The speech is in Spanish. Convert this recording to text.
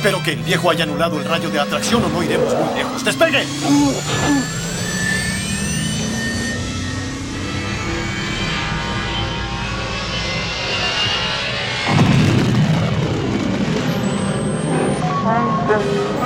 Espero que el viejo haya anulado el rayo de atracción o no iremos muy lejos. ¡Despegue!